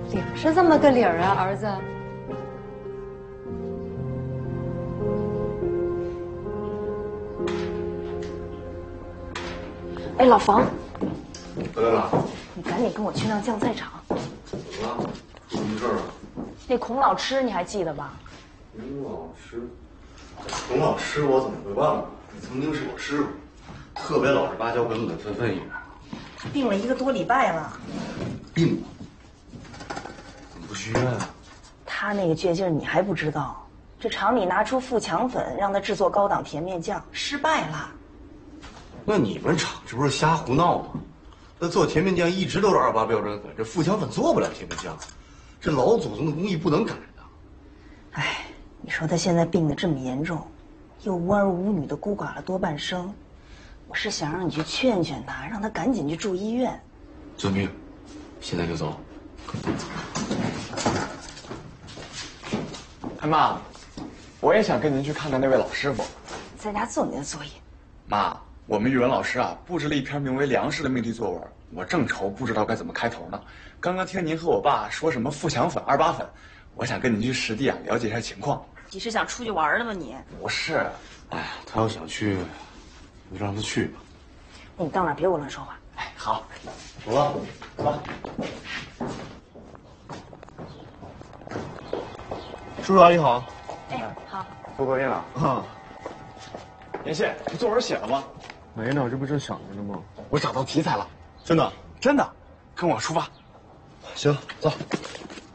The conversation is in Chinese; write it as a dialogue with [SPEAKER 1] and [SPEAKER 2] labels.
[SPEAKER 1] 理儿是这么个理儿啊，儿子。
[SPEAKER 2] 哎，老房，
[SPEAKER 3] 回来了。
[SPEAKER 2] 你赶紧跟我去趟酱菜厂。
[SPEAKER 3] 怎么了？什么事儿啊？
[SPEAKER 2] 那孔老吃你还记得吧？
[SPEAKER 3] 孔老师我怎么会忘了？这曾经是我师傅，特别老实巴交，本本分分一个。
[SPEAKER 2] 他病了1个多礼拜了。
[SPEAKER 3] 病了？怎么不去医院啊？
[SPEAKER 2] 他那个倔劲儿你还不知道？这厂里拿出富强粉让他制作高档甜面酱，失败了。
[SPEAKER 3] 那你们厂这不是瞎胡闹吗？那做甜面酱一直都是28标准粉，这富强粉做不了甜面酱，这老祖宗的工艺不能改的。
[SPEAKER 2] 哎，你说他现在病得这么严重，又无儿无女的孤寡了多半生，我是想让你去劝劝他，让他赶紧去住医院。
[SPEAKER 3] 遵命，现在就走。
[SPEAKER 4] 哎妈，我也想跟您去看看那位老师傅。
[SPEAKER 2] 在家做你的作业。
[SPEAKER 4] 妈，我们语文老师啊布置了一篇名为《粮食》的命题作文，我正愁不知道该怎么开头呢。刚刚听您和我爸说什么富强粉、28粉，我想跟您去实地啊了解一下情况。
[SPEAKER 2] 你是想出去玩了吗你？
[SPEAKER 4] 不是，
[SPEAKER 3] 哎呀，他要想去，就让他去吧。
[SPEAKER 2] 那你到那儿别跟我乱说话。
[SPEAKER 4] 哎，好，
[SPEAKER 3] 走了，
[SPEAKER 4] 走吧。
[SPEAKER 3] 叔叔阿姨好。
[SPEAKER 2] 哎，好。
[SPEAKER 4] 不过印了
[SPEAKER 3] 啊，
[SPEAKER 4] 妍希，这作文写了吗？
[SPEAKER 3] 没呢，这不正想着呢吗？
[SPEAKER 4] 我找到题材了，
[SPEAKER 3] 真的？
[SPEAKER 4] 真的，跟我出发。
[SPEAKER 3] 行，走。